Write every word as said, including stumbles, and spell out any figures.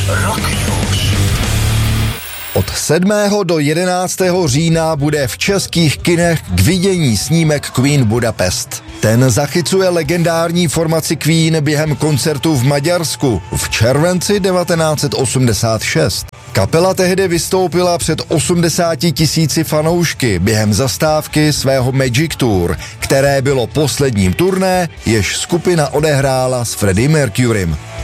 Rock News. Od sedmého do jedenáctého října bude v českých kinech k vidění snímek Queen Budapest. Ten zachycuje legendární formaci Queen během koncertu v Maďarsku v červenci devatenáct set osmdesát šest. Kapela tehdy vystoupila před osmdesáti tisíci fanoušky během zastávky svého Magic Tour, které bylo posledním turné, jež skupina odehrála s Freddie Mercurym.